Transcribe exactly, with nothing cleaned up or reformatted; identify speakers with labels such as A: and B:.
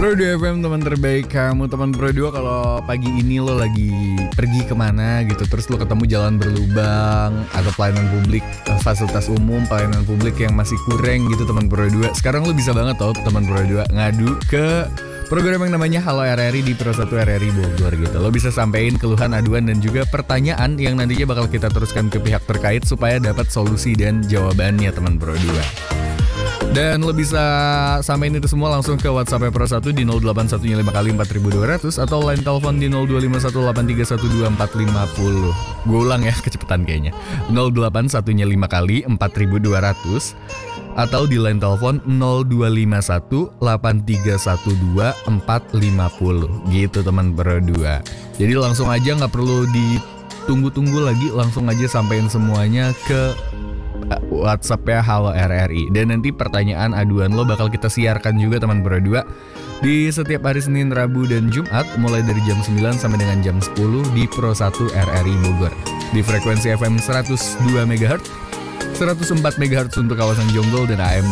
A: Pro dua F M, teman terbaik kamu. Teman Pro dua, kalau pagi ini lo lagi pergi kemana gitu, terus lo ketemu jalan berlubang atau pelayanan publik, fasilitas umum, pelayanan publik yang masih kurang gitu teman Pro dua, sekarang lo bisa banget tau teman Pro dua ngadu ke program yang namanya Halo R R I di Pro satu R R I Bogor gitu. Lo bisa sampein keluhan, aduan, dan juga pertanyaan yang nantinya bakal kita teruskan ke pihak terkait supaya dapat solusi dan jawabannya teman Pro dua. Dan lo bisa sampein itu semua langsung ke WhatsApp Pro satu di nol delapan satu lima kali empat ribu dua ratus atau line telepon di nol dua lima satu delapan tiga satu dua empat lima nol. Gue ulang ya, kecepatan kayaknya. nol delapan satu lima kali empat ribu dua ratus atau di line telepon nol dua lima satu delapan tiga satu dua empat lima nol. Gitu teman Pro dua. Jadi langsung aja, nggak perlu ditunggu-tunggu lagi, langsung aja sampein semuanya ke WhatsApp ya Halo R R I. Dan nanti pertanyaan aduan lo bakal kita siarkan juga teman Pro dua di setiap hari Senin, Rabu, dan Jumat mulai dari jam sembilan sampai dengan jam sepuluh di Pro satu R R I Bogor di frekuensi F M seratus dua megahertz, seratus empat megahertz untuk kawasan Jonggol, dan A M